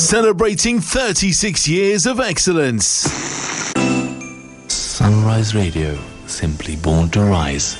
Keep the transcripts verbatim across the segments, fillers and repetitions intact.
Celebrating thirty-six years of excellence. Sunrise Radio, simply born to rise.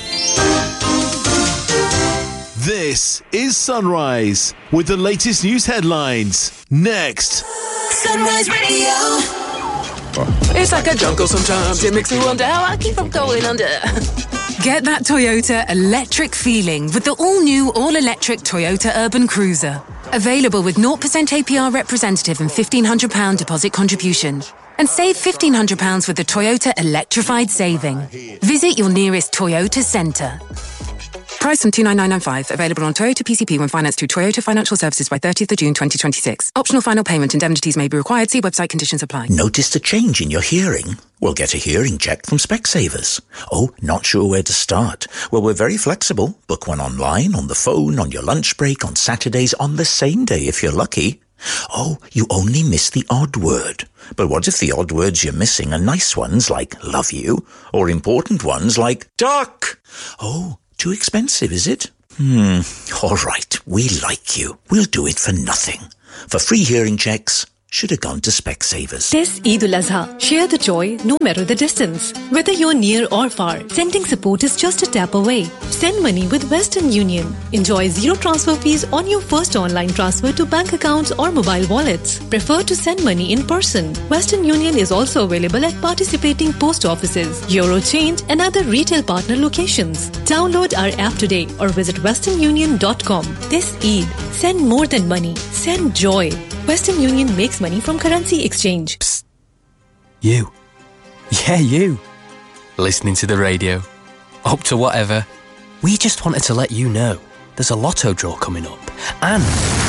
This is Sunrise with the latest news headlines. Next. Sunrise Radio. It's like a jungle sometimes. It makes me wonder how I keep from going under. Get that Toyota electric feeling with the all-new, all-electric Toyota Urban Cruiser. Available with zero percent A P R representative and fifteen hundred pounds deposit contribution. And save fifteen hundred pounds with the Toyota Electrified Saving. Visit your nearest Toyota centre. Price from two nine nine nine five. Available on Toyota P C P when financed through Toyota Financial Services by thirtieth of June twenty twenty-six. Optional final payment indemnities may be required. See website conditions apply. Noticed a change in your hearing? Well, get a hearing check from Specsavers. Oh, not sure where to start? Well, we're very flexible. Book one online, on the phone, on your lunch break, on Saturdays, on the same day if you're lucky. Oh, you only miss the odd word. But what if the odd words you're missing are nice ones like love you, or important ones like duck? Oh, too expensive, is it? Hmm, all right, we like you. We'll do it for nothing. For free hearing checks, should have gone to Specsavers. This Eid al-Azha, share the joy no matter the distance. Whether you're near or far, sending support is just a tap away. Send money with Western Union. Enjoy zero transfer fees on your first online transfer to bank accounts or mobile wallets. Prefer to send money in person. Western Union is also available at participating post offices, Eurochange and other retail partner locations. Download our app today or visit western union dot com. This Eid, send more than money. Send joy. Western Union makes money from currency exchange. Psst. You. Yeah, you. Listening to the radio. Up to whatever. We just wanted to let you know there's a lotto draw coming up. And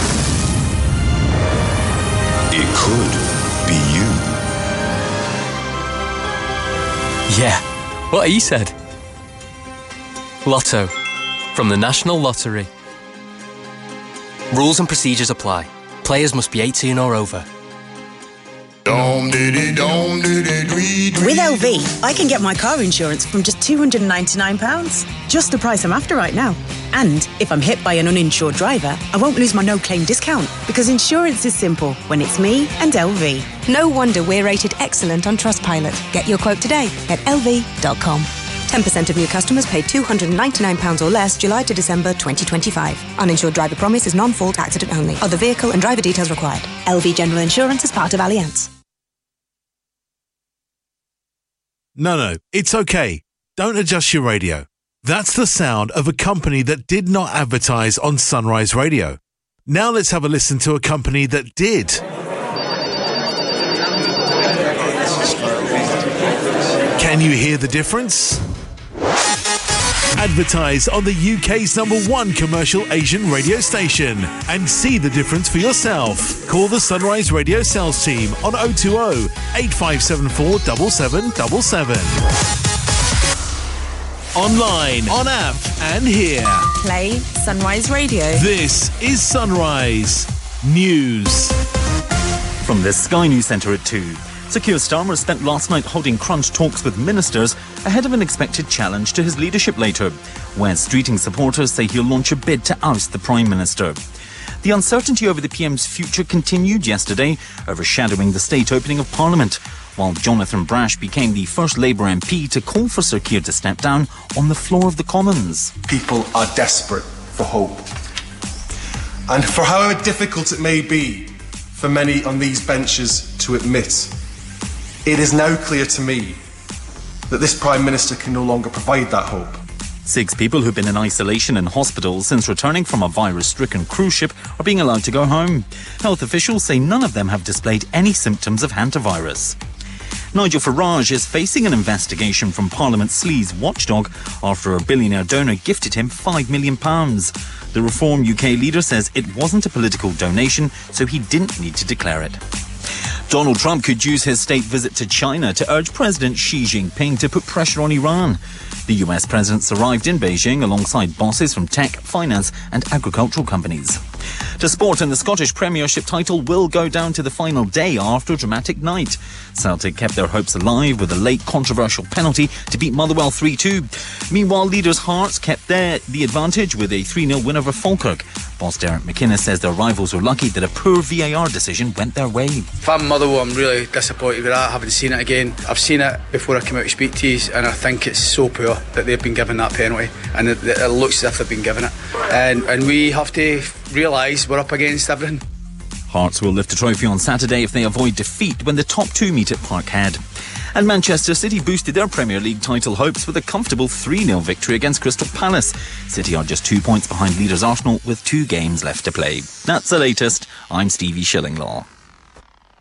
it could be you. Yeah, what he said. Lotto. From the National Lottery. Rules and procedures apply. Players must be eighteen or over. With L V, I can get my car insurance from just two hundred ninety-nine pounds. Just the price I'm after right now. And if I'm hit by an uninsured driver, I won't lose my no-claim discount because insurance is simple when it's me and L V. No wonder we're rated excellent on Trustpilot. Get your quote today at L V dot com. ten percent of new customers paid two hundred ninety-nine pounds or less July to December twenty twenty-five. Uninsured driver promise is non-fault accident only. Other vehicle and driver details required. L V General Insurance is part of Allianz. No, no, it's okay. Don't adjust your radio. That's the sound of a company that did not advertise on Sunrise Radio. Now let's have a listen to a company that did. Can you hear the difference? Advertise on the U K's number one commercial Asian radio station and see the difference for yourself. Call the Sunrise Radio sales team on oh two oh, eight five seven four, seven seven seven seven. Online, on app and here. Play Sunrise Radio. This is Sunrise News. From the Sky News Centre at two. Sir Keir Starmer spent last night holding crunch talks with ministers ahead of an expected challenge to his leadership later. Wes Streeting supporters say he'll launch a bid to oust the Prime Minister. The uncertainty over the P M's future continued yesterday, overshadowing the state opening of Parliament, while Jonathan Brash became the first Labour M P to call for Sir Keir to step down on the floor of the Commons. People are desperate for hope. And for however difficult it may be for many on these benches to admit, it is now clear to me that this Prime Minister can no longer provide that hope. Six people who've been in isolation in hospital since returning from a virus-stricken cruise ship are being allowed to go home. Health officials say none of them have displayed any symptoms of hantavirus. Nigel Farage is facing an investigation from Parliament's sleaze watchdog after a billionaire donor gifted him five million pounds. The Reform U K leader says it wasn't a political donation, so he didn't need to declare it. Donald Trump could use his state visit to China to urge President Xi Jinping to put pressure on Iran. The U S president's arrived in Beijing alongside bosses from tech, finance and agricultural companies. To sport, and the Scottish Premiership title will go down to the final day after a dramatic night. Celtic kept their hopes alive with a late controversial penalty to beat Motherwell three two. Meanwhile, leaders Hearts kept their, the advantage with a three nil win over Falkirk. Boss Derek McInnes says their rivals were lucky that a poor V A R decision went their way. If I'm Motherwell, I'm really disappointed with that. I haven't seen it again. I've seen it before I came out to speak to you, and I think it's so poor that they've been given that penalty, and it, it looks as if they've been given it. And, and we have to realise we're up against everything. Hearts will lift the trophy on Saturday if they avoid defeat when the top two meet at Parkhead. And Manchester City boosted their Premier League title hopes with a comfortable three nil victory against Crystal Palace. City are just two points behind leaders Arsenal with two games left to play. That's the latest. I'm Stevie Shillinglaw.